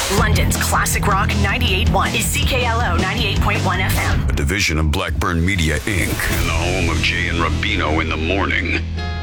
London's classic rock 98.1 is CKLO 98.1 FM. A division of Blackburn Media, Inc. and the home of Jay and Rubino in the morning.